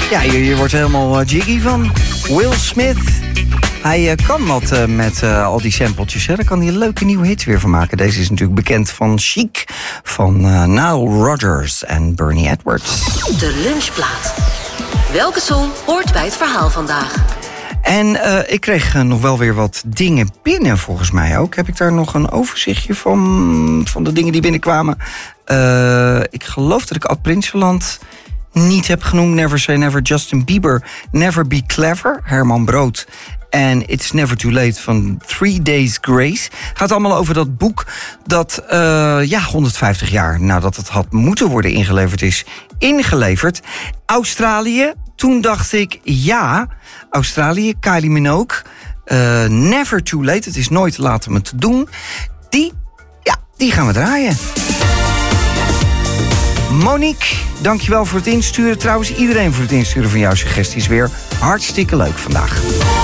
Ja, je wordt helemaal jiggy van. Will Smith. Hij kan wat met al die sampletjes. Hè. Daar kan hij een leuke nieuwe hit weer van maken. Deze is natuurlijk bekend van Chic, van Nile Rodgers en Bernie Edwards. De lunchplaat. Welke song hoort bij het verhaal vandaag? En ik kreeg nog wel weer wat dingen binnen, volgens mij ook. Heb ik daar nog een overzichtje van de dingen die binnenkwamen? Ik geloof dat ik Ad Prinsenland niet heb genoemd. Never Say Never, Justin Bieber. Never Be Clever, Herman Brood. En It's Never Too Late van 3 Days Grace. Gaat allemaal over dat boek dat 150 jaar nadat het had moeten worden ingeleverd is ingeleverd. Australië, toen dacht ik Australië, Kylie Minogue. Never Too Late, het is nooit te laat om het te doen. Die gaan we draaien. Monique, dankjewel voor het insturen. Trouwens, iedereen voor het insturen van jouw suggesties weer. Hartstikke leuk vandaag.